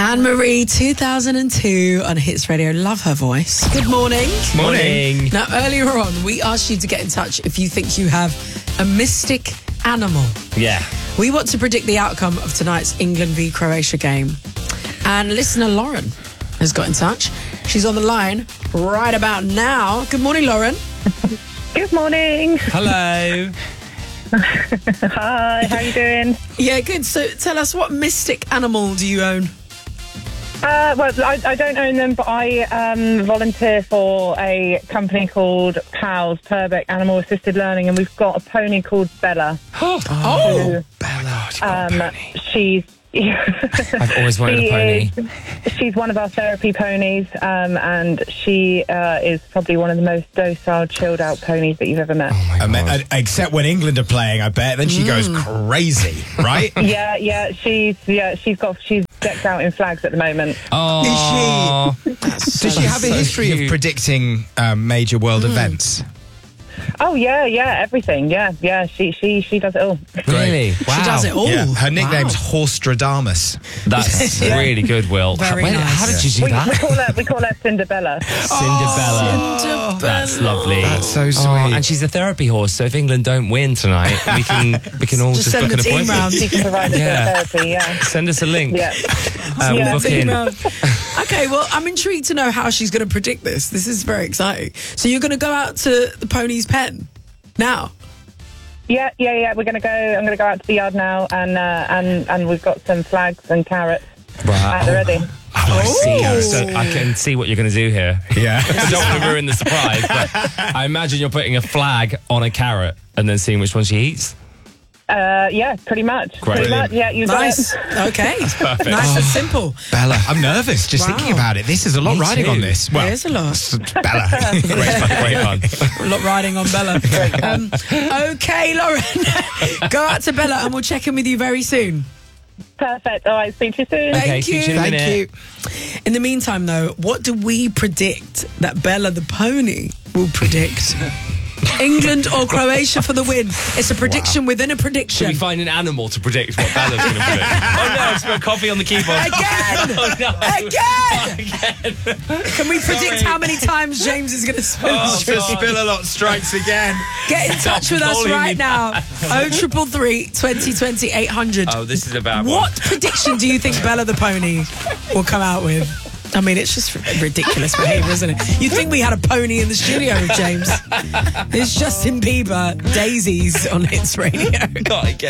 Anne-Marie, 2002 on Hits Radio. Love her voice. Good morning. Morning. Now, earlier on, we asked you to get in touch if you think you have a mystic animal. Yeah. We want to predict the outcome of tonight's England v Croatia game. And listener Lauren has got in touch. She's on the line right about now. Good morning, Lauren. Good morning. Hello. Hi, how you doing? Yeah, good. So tell us, what mystic animal do you own? Well, I don't own them, but I volunteer for a company called PALS, Purbeck Animal Assisted Learning, and we've got a pony called Bella. Oh, Bella. She's... I've always wanted a pony. She's one of our therapy ponies, and she is probably one of the most docile, chilled-out ponies that you've ever met. Oh my God. Except when England are playing, I bet. Then she goes crazy, right? She's decked out in flags at the moment. Oh. Does she have a history of predicting major world events? Oh yeah, everything. Yeah. She does it all. Really? Wow. she does it all. Yeah. Her nickname's Wow. Horstradamus. That's really good, Will. Very nice. How did you do We that? call her Cinderella. Cinderella. Cinderella. That's lovely. That's so sweet. And she's a therapy horse, so if England don't win tonight, we can all just send book the an team appointment. round. She can provide Yeah. therapy. Yeah. Send us a link. Yeah. We'll book Team in. round. Okay, well, I'm intrigued to know how she's going to predict this. This is very exciting. So you're going to go out to the pony's pen now? Yeah. We're gonna go. I'm gonna go out to the yard now, and we've got some flags and carrots at the ready. I can see what you're going to do here. Yeah. I don't want to ruin the surprise, but I imagine you're putting a flag on a carrot and then seeing which one she eats. Yeah, pretty much. Great. Pretty much. Yeah, you got Nice. it. Okay. Perfect. Nice and simple. Bella, I'm nervous just Wow. thinking about it. This is a lot Me riding too. on this. Well, There's a lot. Bella. Great fun. A lot riding on Bella. Okay, Lauren. Go out to Bella and we'll check in with you very soon. Perfect. All right. Speak to you soon. Okay, Thank speak to you. you in a Thank minute. you. In the meantime, though, what do we predict that Bella the pony will predict? England or Croatia for the win? It's a prediction within a Should prediction. we find an animal to predict what Bella's going to predict? Oh no, I spilled coffee on the keyboard. Again! Oh no. Again! Can we predict how many times James is going to spill his drink? Spill a lot strikes again. Get in touch with us calling right me now. 0333 2020 800. Oh, this is a bad one. What prediction do you think Bella the pony will come out with? I mean, it's just ridiculous behaviour, isn't it? You'd think we had a pony in the studio with James. It's Justin Bieber, Daisies on Hits Radio. Not again.